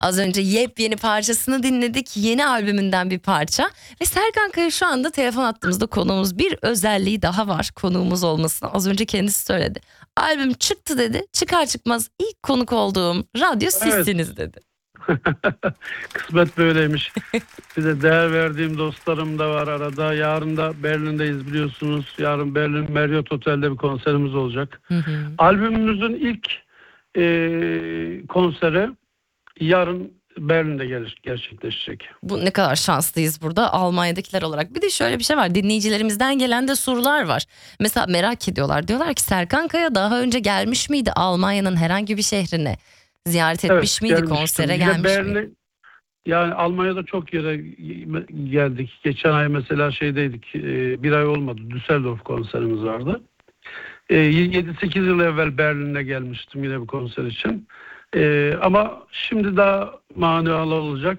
Az önce yepyeni parçasını dinledik. Yeni albümünden bir parça. Ve Serkan Kaya şu anda telefon attığımızda konuğumuz. Bir özelliği daha var konuğumuz olmasına. Az önce kendisi söyledi. Albüm çıktı dedi. Çıkar çıkmaz ilk konuk olduğum radyo sizsiniz dedi. Kısmet böyleymiş. Bir de değer verdiğim dostlarım da var arada. Yarın da Berlin'deyiz biliyorsunuz. Yarın Berlin Marriott Otel'de bir konserimiz olacak. Albümümüzün ilk konseri yarın Berlin'de gerçekleşecek. Bu ne kadar şanslıyız burada Almanya'dakiler olarak. Bir de şöyle bir şey var, dinleyicilerimizden gelen de sorular var. Mesela merak ediyorlar, diyorlar ki Serkan Kaya daha önce gelmiş miydi Almanya'nın herhangi bir şehrine? Ziyaret etmiş miydi, konsere gelmiş miydi? Yani Almanya'da çok yere geldik. Geçen ay mesela şeydeydik, bir ay olmadı, Düsseldorf konserimiz vardı. 7-8 yıl evvel Berlin'e gelmiştim yine bir konser için. Ama şimdi daha manalı olacak.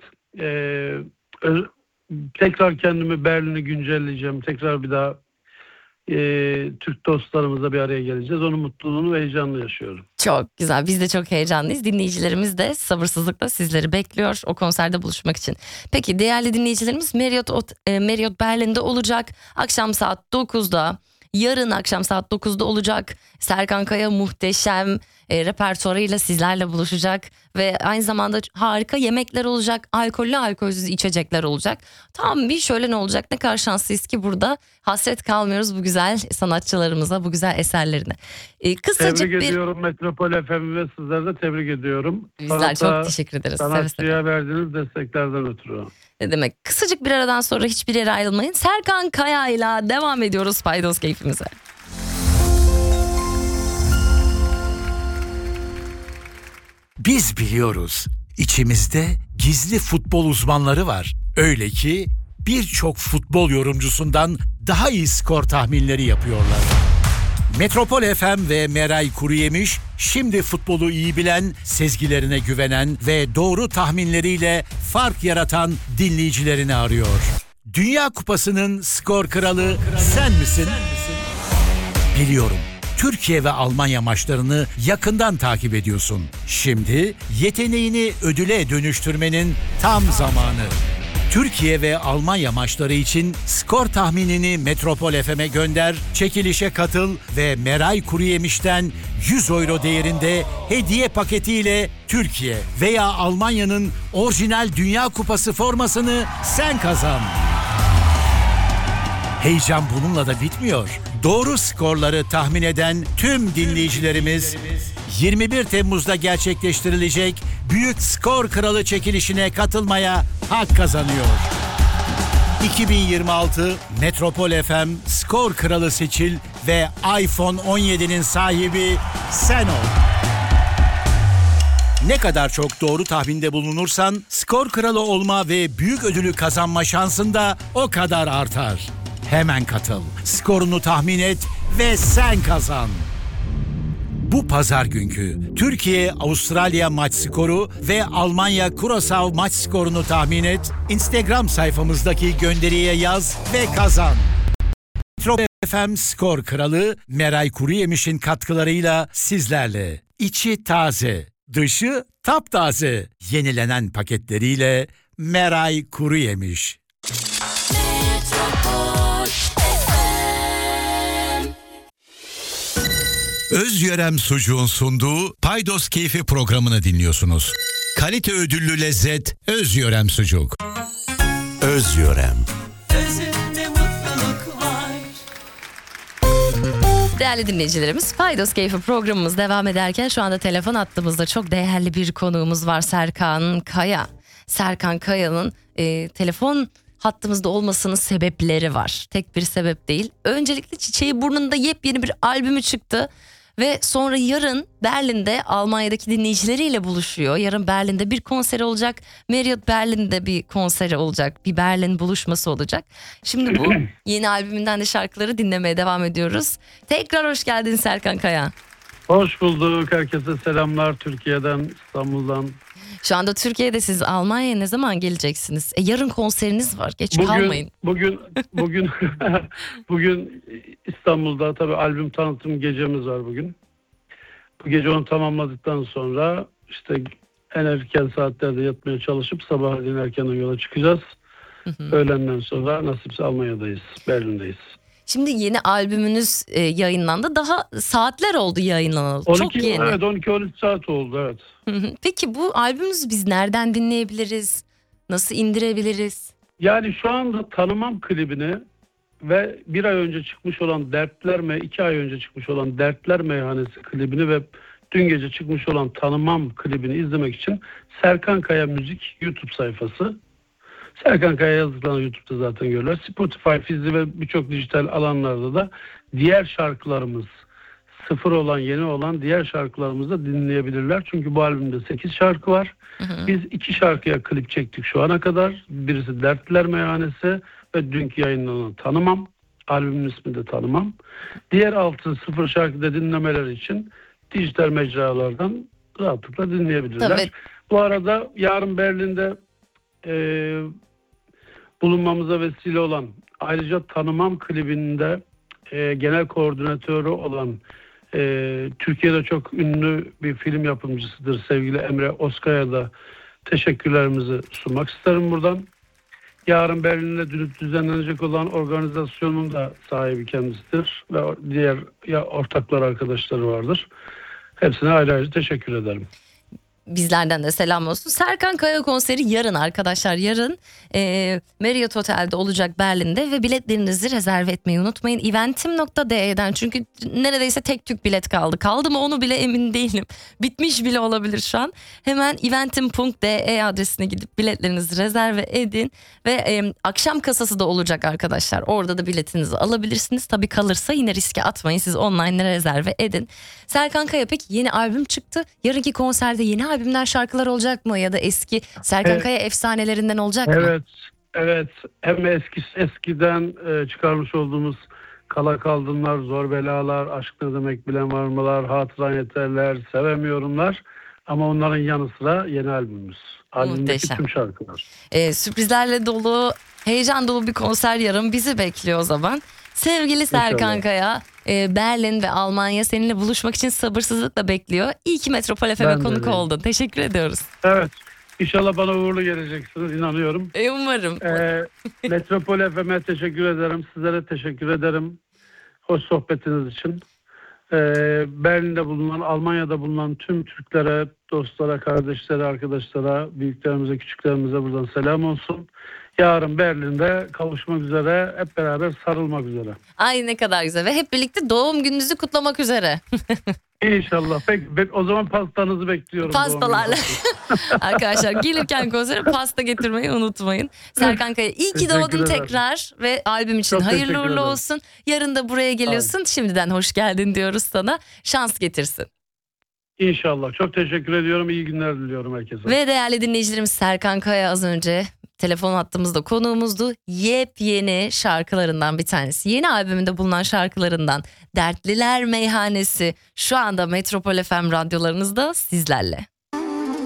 Tekrar kendimi Berlin'i güncelleyeceğim. Tekrar bir daha Türk dostlarımızla bir araya geleceğiz. Onun mutluluğunu ve heyecanını yaşıyorum. Çok güzel. Biz de çok heyecanlıyız. Dinleyicilerimiz de sabırsızlıkla sizleri bekliyor o konserde buluşmak için. Peki değerli dinleyicilerimiz, Marriott Berlin'de olacak. Akşam saat 9'da. Yarın akşam saat 9'da olacak. Serkan Kaya muhteşem repertuarıyla sizlerle buluşacak. Ve aynı zamanda harika yemekler olacak. Alkollü alkolsüz içecekler olacak. Tam bir şölen olacak. Ne kadar şanslıyız ki burada hasret kalmıyoruz bu güzel sanatçılarımıza, bu güzel eserlerine. Tebrik ediyorum Metropol FM'i ve sizleri de tebrik ediyorum. Bizler çok teşekkür ederiz. Sanatçıya verdiğiniz desteklerden ötürü. Ne demek? Kısacık bir aradan sonra hiçbir yere ayrılmayın. Serkan Kaya ile devam ediyoruz Paydos keyfimize. Biz biliyoruz, içimizde gizli futbol uzmanları var. Öyle ki birçok futbol yorumcusundan daha iyi skor tahminleri yapıyorlar. Metropol FM ve Meray Kuruyemiş şimdi futbolu iyi bilen, sezgilerine güvenen ve doğru tahminleriyle fark yaratan dinleyicilerini arıyor. Dünya Kupası'nın skor kralı sen misin? Biliyorum. Türkiye ve Almanya maçlarını yakından takip ediyorsun. Şimdi yeteneğini ödüle dönüştürmenin tam zamanı. Türkiye ve Almanya maçları için skor tahminini Metropol FM'e gönder, çekilişe katıl ve Meray Kuruyemiş'ten 100 euro değerinde hediye paketiyle Türkiye veya Almanya'nın orijinal Dünya Kupası formasını sen kazan. Heyecan bununla da bitmiyor. Doğru skorları tahmin eden tüm dinleyicilerimiz 21 Temmuz'da gerçekleştirilecek Büyük Skor Kralı çekilişine katılmaya hak kazanıyor. 2026 Metropol FM Skor Kralı seçil ve iPhone 17'nin sahibi sen ol. Ne kadar çok doğru tahminde bulunursan skor kralı olma ve büyük ödülü kazanma şansın da o kadar artar. Hemen katıl, skorunu tahmin et ve sen kazan. Bu pazar günkü Türkiye-Avustralya maç skoru ve Almanya-Curaçao maç skorunu tahmin et. Instagram sayfamızdaki gönderiye yaz ve kazan. Metropol FM Skor Kralı Meray Kuruyemiş'in katkılarıyla sizlerle. İçi taze, dışı taptaze. Yenilenen paketleriyle Meray Kuruyemiş. Özyörem Sucuğun sunduğu Paydos Keyfi programını dinliyorsunuz. Kalite ödüllü lezzet Özyörem Sucuk. Özyörem. Özünde mutluluk var. Değerli dinleyicilerimiz, Paydos Keyfi programımız devam ederken şu anda telefon attığımızda çok değerli bir konuğumuz var, Serkan Kaya. Serkan Kaya'nın telefon hattımızda olmasının sebepleri var. Tek bir sebep değil. Öncelikle Çiçeği Burnunda yepyeni bir albümü çıktı. Ve sonra yarın Berlin'de Almanya'daki dinleyicileriyle buluşuyor. Yarın Berlin'de bir konseri olacak. Marriott Berlin'de bir konseri olacak. Bir Berlin buluşması olacak. Şimdi bu yeni albümünden de şarkıları dinlemeye devam ediyoruz. Tekrar hoş geldin Serkan Kaya. Hoş bulduk. Herkese selamlar Türkiye'den, İstanbul'dan. Şu anda Türkiye'de, siz Almanya'ya ne zaman geleceksiniz? Yarın konseriniz var. Geç kalmayın. Bugün İstanbul'da tabii albüm tanıtım gecemiz var bugün. Bu gece onu tamamladıktan sonra işte en erken saatlerde yatmaya çalışıp sabahleyin erkenden yola çıkacağız. Öğlenden sonra nasipse Almanya'dayız, Berlin'deyiz. Şimdi yeni albümünüz yayınlandı. Daha saatler oldu yayınlanalı. 12, Çok yeni. Evet, 12-13 saat oldu, evet. Peki bu albümünüzü biz nereden dinleyebiliriz? Nasıl indirebiliriz? Yani şu anda Tanımam klibini ve bir ay önce çıkmış olan Dertler 2 ay önce çıkmış olan Dertler Meyhanesi klibini ve dün gece çıkmış olan Tanımam klibini izlemek için Serkan Kaya Müzik YouTube sayfası. Serkan Kaya yazdıklarını YouTube'da zaten görürler. Spotify, Fizi ve birçok dijital alanlarda da diğer şarkılarımız, sıfır olan, yeni olan diğer şarkılarımızı da dinleyebilirler. Çünkü bu albümde 8 şarkı var. Biz 2 şarkıya klip çektik şu ana kadar. Birisi Dertler Meyhanesi ve dünkü yayınlanan Tanımam. Albümün ismi de Tanımam. Diğer 6 sıfır şarkıda dinlemeler için dijital mecralardan rahatlıkla dinleyebilirler. Tabii. Bu arada yarın Berlin'de bulunmamıza vesile olan, ayrıca Tanımam klibinde genel koordinatörü olan Türkiye'de çok ünlü bir film yapımcısıdır sevgili Emre Oskay'a da teşekkürlerimizi sunmak isterim buradan. Yarın Berlin'de düzenlenecek olan organizasyonun da sahibi kendisidir ve diğer ortaklar, arkadaşları vardır. Hepsine ayrı ayrı teşekkür ederim. Bizlerden de selam olsun. Serkan Kaya konseri yarın arkadaşlar. Yarın Marriott Otel'de olacak Berlin'de ve biletlerinizi rezerve etmeyi unutmayın. Eventim.de'den, çünkü neredeyse tek tük bilet kaldı. Kaldı mı onu bile emin değilim. Bitmiş bile olabilir şu an. Hemen eventim.de adresine gidip biletlerinizi rezerve edin. Ve akşam kasası da olacak arkadaşlar. Orada da biletinizi alabilirsiniz. Tabii kalırsa yine riske atmayın. Siz online rezerve edin. Serkan Kaya, peki yeni albüm çıktı. Yarınki konserde yeni albümden şarkılar olacak mı, ya da eski Serkan Kaya efsanelerinden olacak mı? Evet. Hem eskiden çıkarmış olduğumuz Kala Kaldımlar, Zor Belalar, Aşk Ne Demek Bilen Var Mılar, Hatıran Yeterler, Sevemiyorumlar, ama onların yanı sıra yeni albümümüz. Albümdeki Muhteşem. tüm şarkılar. Sürprizlerle dolu, heyecan dolu bir konser yarın bizi bekliyor o zaman. Sevgili Serkan İnşallah. Kaya, Berlin ve Almanya seninle buluşmak için sabırsızlıkla bekliyor. İyi ki Metropol FM'e Ben de konuk öyleyim. oldun. Teşekkür ediyoruz. Evet. İnşallah bana uğurlu geleceksiniz, inanıyorum. Umarım. Metropol FM'e teşekkür ederim. Sizlere teşekkür ederim. Hoş sohbetiniz için. Berlin'de bulunan, Almanya'da bulunan tüm Türklere, dostlara, kardeşlere, arkadaşlara, büyüklerimize, küçüklerimize buradan selam olsun. Yarın Berlin'de kavuşmak üzere, hep beraber sarılmak üzere. Ay ne kadar güzel, ve hep birlikte doğum gününüzü kutlamak üzere. İnşallah. Peki, o zaman pastanızı bekliyorum. Pastalarla. Arkadaşlar gelirken konsere pasta getirmeyi unutmayın. Serkan Kaya, iyi ki doğdun Teşekkür ederim. tekrar ve albüm için Çok hayırlı teşekkür uğurlu ederim. olsun. Yarın da buraya geliyorsun. Şimdiden hoş geldin diyoruz sana. Şans getirsin. İnşallah. Çok teşekkür ediyorum. İyi günler diliyorum herkese. Ve değerli dinleyicilerimiz, Serkan Kaya az önce telefon hattımızda konuğumuzdu. Yepyeni şarkılarından bir tanesi. Yeni albümünde bulunan şarkılarından Dertliler Meyhanesi şu anda Metropol FM radyolarınızda sizlerle.